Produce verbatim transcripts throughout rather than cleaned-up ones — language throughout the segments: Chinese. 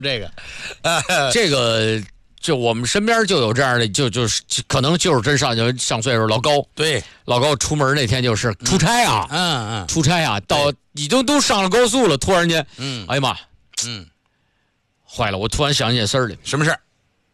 这个，呃， 这个就我们身边就有这样的，就就是可能就是真上就上岁数老高， 对， 老高出门那天就是出差啊， 嗯嗯， 出差啊，到已经都上了高速了，突然间， 嗯， 哎呀妈， 嗯， 坏了，我突然想起件事儿来， 什么事儿？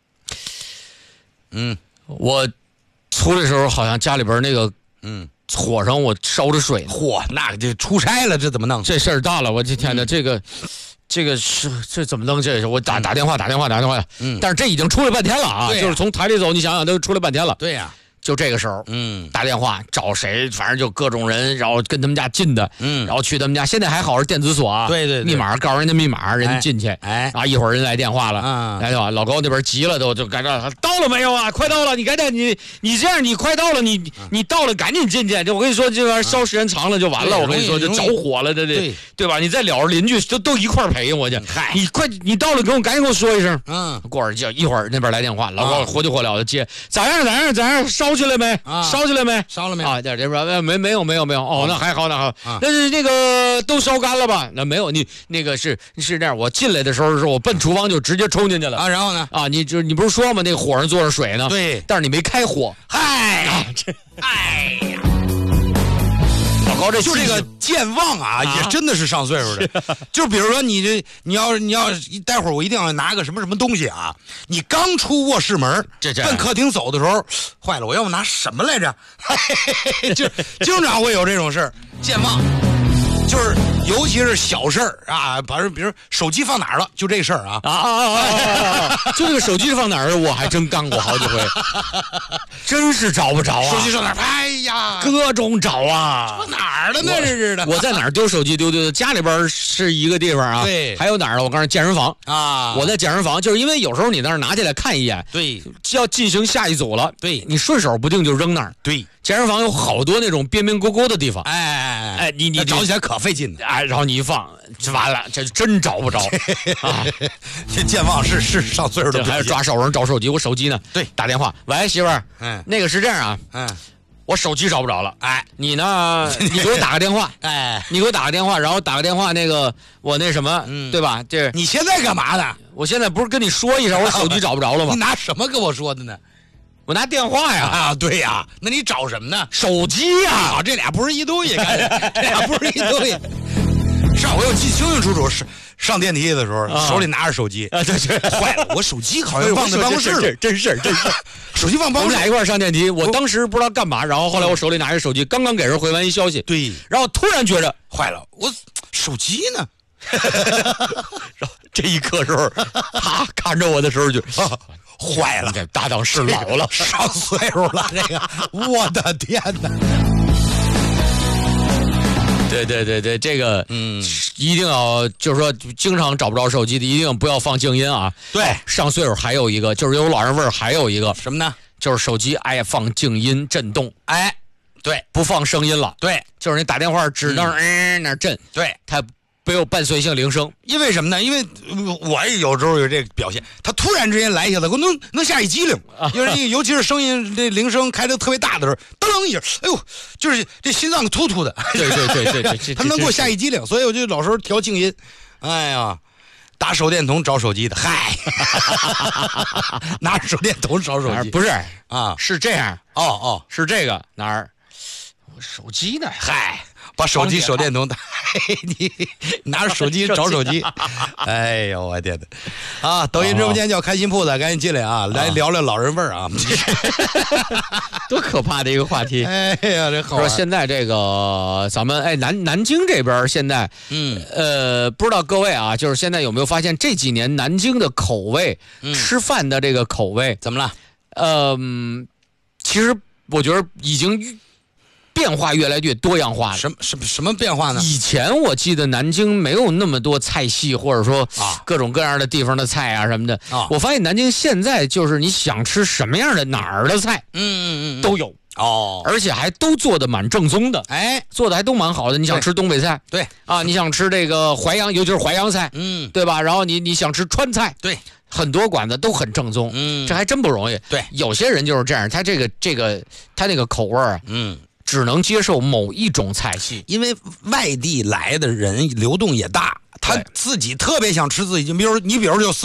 嗯， 我出来的时候好像家里边那个， 嗯。 火上我烧着水， 嚯，那个就出差了，这怎么弄？ 这事儿大了，我的天哪， 嗯、 这个，这个是这怎么弄？这我打打电话打电话打电话， 嗯， 但是这已经出来半天了啊， 啊就是从台里走，你想想都出来半天了， 对呀、啊， 就这个时候， 嗯， 打电话找谁，反正就各种人，然后跟他们家近的， 嗯， 然后去他们家，现在还好是电子锁啊， 对对对， 密码告诉人家密码，人家进去， 哎， 啊，一会儿人来电话了， 啊， 来电话，老高那边急了都，就赶着到了没有啊？快到了，你赶紧，你你这样，你快到了，你你到了赶紧进去，就我跟你说，这玩意儿烧时间长了就完了，我跟你说，就着火了，这这对吧？你再撩着邻居都都一块赔我去， 嗨， 你快你到了，跟我赶紧跟我说一声， 嗯， 过会儿就一会儿那边来电话，老高火急火燎的接，咋样咋样咋样，烧起来没？烧起来没？ 烧了没？ 啊，这这边没没有没有没有，哦，那还好那好，那是那个都烧干了吧？那没有，你那个是是这样，我进来的时候是我奔厨房就直接冲进去了啊，然后呢？ 啊，你就你不是说吗？那个火上坐着水呢？ 对， 但是你没开火， 嗨， 啊、这哎呀。 老高这就这个健忘啊，啊也真的是上岁数的。就比如说你这，你要你要待会儿我一定要拿个什么什么东西啊，你刚出卧室门， 这这奔客厅走的时候，坏了，我要不拿什么来着？就经常会有这种事儿，健忘。就是尤其是小事儿啊，比如比如手机放哪儿了，就这事儿啊啊啊啊啊！就这个手机放哪儿，我还真干过好几回，真是找不着啊！ 手机上哪儿？哎呀， 各种找啊！ 哪儿了呢？这是的。 我在哪儿丢手机丢丢？家里边是一个地方啊， 对， 还有哪儿呢？我告诉你，健身房啊， 我在健身房，就是因为有时候你那儿拿起来看一眼， 对， 要进行下一组了， 对， 你顺手不定就扔那儿， 对。 健身房有好多那种边边沟沟的地方， 哎哎哎，你你找起来可费劲的， 哎，然后你一放，就完了，这真找不着啊！ 这健忘是是上岁数的， 还是抓手上找手机，我手机呢？ 对， 打电话，喂，媳妇儿， 嗯， 那个是这样啊， 嗯， 我手机找不着了，哎，你呢？你给我打个电话， 哎， 你给我打个电话，然后打个电话，那个我那什么，嗯、对吧？这你现在干嘛呢？ 我现在不是跟你说一声，我手机找不着了吗？ 你拿什么跟我说的呢？ 我拿电话呀！ 啊，对呀，那你找什么呢？ 手机呀！ 啊，这俩不是一东西，这俩不是一东西。上回我记清清楚楚，上上电梯的时候，啊、手里拿着手机， 啊，对对， 坏了，我手机好像忘在办公室了， 真是真是， 手机忘办公室。 我们俩一块上电梯，我当时不知道干嘛，然后后来我手里拿着手机，刚刚给人回完一消息， 对， 然后突然觉着坏了，我手机呢？ 然后这一刻时候，他看着我的时候就。啊坏了， 这搭档是老了， 上岁数了，这个，我的天哪！ 对对对对，这个嗯，一定要就是说，经常找不着手机的，一定不要放静音啊。 对， 上岁数还有一个，就是有老人味儿，还有一个什么呢？ 就是手机爱放静音震动， 哎，对， 不放声音了， 对， 就是你打电话只能嗯那震， 对， 它。没有伴随性铃声， 因为什么呢？因为我也有时候有这个表现，他突然之间来一下子，我能能吓一激灵，因为尤其是声音这铃声开得特别大的时候，噔一下，哎呦，就是这心脏突突的， 对对对对对， 他能给我吓一激灵，所以我就老时候调静音。哎呀，打手电筒找手机的，嗨，拿着手电筒找手机， 不是啊， 是这样， 哦哦， 是这个哪儿？我手机呢？ 嗨。把手机手电筒打，你拿着手机找手机，哎呦我天哪！啊，抖音直播间叫开心铺子，赶紧进来啊，来聊聊老人味儿啊， 多可怕的一个话题！ 哎呀，这好。 说现在这个咱们哎南南京这边现在，嗯呃，不知道各位啊，就是现在有没有发现这几年南京的口味，嗯、吃饭的这个口味怎么了？ 嗯、呃，其实我觉得已经。变化越来越多样化了， 什么什么什么变化呢？ 以前我记得南京没有那么多菜系，或者说各种各样的地方的菜啊什么的。啊、我发现南京现在就是你想吃什么样的哪儿的菜，嗯嗯嗯，都有哦，而且还都做的蛮正宗的，哎，做的还都蛮好的。你想吃东北菜， 对啊，你想吃这个淮扬，尤其是淮扬菜， 嗯， 对吧？然后你你想吃川菜， 对。 很多馆子都很正宗，嗯，这还真不容易。 对， 有些人就是这样，他这个这个他那个口味儿，嗯。只能接受某一种菜系， 因为外地来的人流动也大，他自己特别想吃自己，比如你比如就